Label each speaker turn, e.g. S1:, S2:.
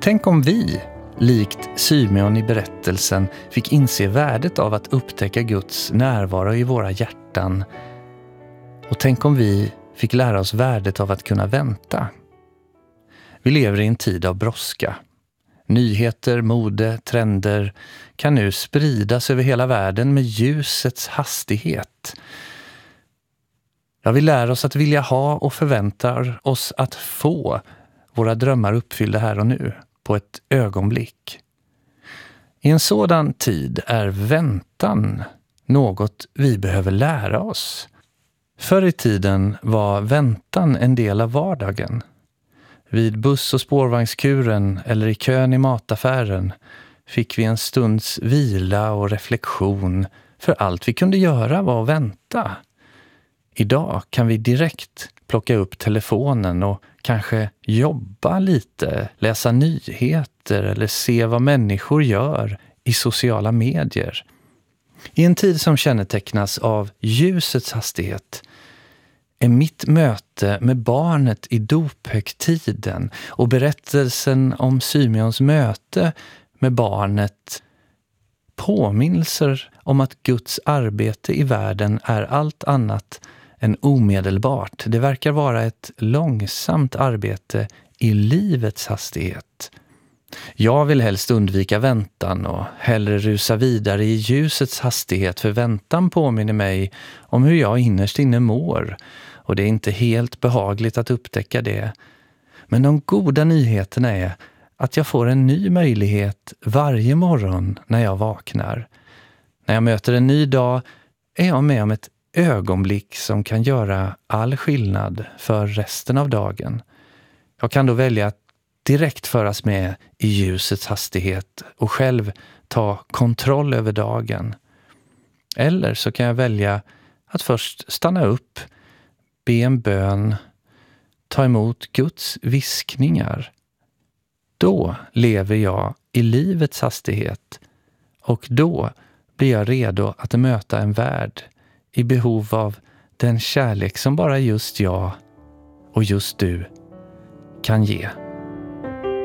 S1: Tänk om vi, likt Symeon i berättelsen, fick inse värdet av att upptäcka Guds närvaro i våra hjärtan. Och tänk om vi fick lära oss värdet av att kunna vänta. Vi lever i en tid av brådska. Nyheter, mode, trender kan nu spridas över hela världen med ljusets hastighet. Vi lär oss att vilja ha och förväntar oss att få våra drömmar uppfyllda här och nu, på ett ögonblick. I en sådan tid är väntan något vi behöver lära oss. Förr i tiden var väntan en del av vardagen. Vid buss- och spårvagnskuren eller i kön i mataffären fick vi en stunds vila och reflektion, för allt vi kunde göra var att vänta. Idag kan vi direkt plocka upp telefonen och kanske jobba lite, läsa nyheter eller se vad människor gör i sociala medier. I en tid som kännetecknas av ljusets hastighet är mitt möte med barnet i dophögtiden och berättelsen om Symeons möte med barnet påminnelser om att Guds arbete i världen är allt annat än omedelbart. Det verkar vara ett långsamt arbete i livets hastighet. Jag vill helst undvika väntan och hellre rusa vidare i ljusets hastighet, för väntan påminner mig om hur jag innerst inne mår, och det är inte helt behagligt att upptäcka det. Men de goda nyheterna är att jag får en ny möjlighet varje morgon när jag vaknar. När jag möter en ny dag är jag med om ett ögonblick som kan göra all skillnad för resten av dagen. Jag kan då välja att direkt föras med i ljusets hastighet och själv ta kontroll över dagen. Eller så kan jag välja att först stanna upp, be en bön, ta emot Guds viskningar. Då lever jag i livets hastighet, och då blir jag redo att möta en värld i behov av den kärlek som bara just jag och just du kan ge.